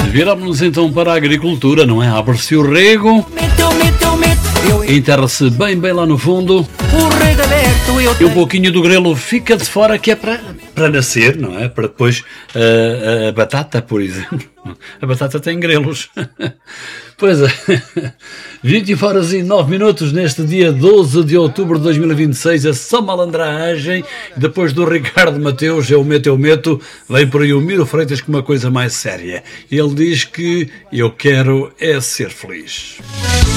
Viramos-nos então para a agricultura, não é? Abre-se o rego, enterra-se bem lá no fundo, e um pouquinho do grelo fica de fora, que é para nascer, não é? Para depois a batata, por exemplo. A batata tem grelos. Pois é. 20h09 neste dia 12 de outubro de 2026, a São Malandragem. Depois do Ricardo Mateus, eu meto, vem por aí o Miro Freitas com uma coisa mais séria. Ele diz que eu quero é ser feliz.